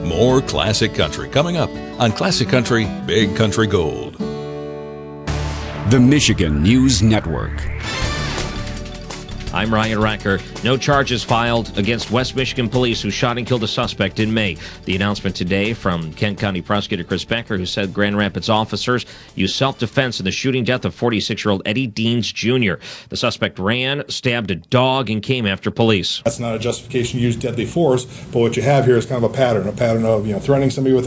More Classic Country coming up on Classic Country Big Country Gold. The Michigan News Network. I'm Ryan Racker. No charges filed against West Michigan police who shot and killed a suspect in May. The announcement today from Kent County Prosecutor Chris Becker, who said Grand Rapids officers used self-defense in the shooting death of 46-year-old Eddie Deans Jr. The suspect ran, stabbed a dog, and came after police. That's not a justification to use deadly force, but what you have here is kind of a pattern of threatening somebody with